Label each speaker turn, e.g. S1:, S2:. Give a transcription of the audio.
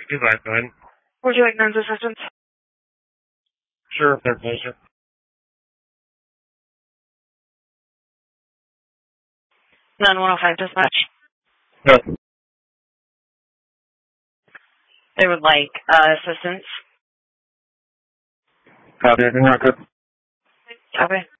S1: Goodbye, go ahead.
S2: Would you like nurse assistance?
S1: Sure, third patient.
S2: 9105 dispatch.
S1: No.
S2: They would like assistance.
S1: Copy, record.
S2: Copy.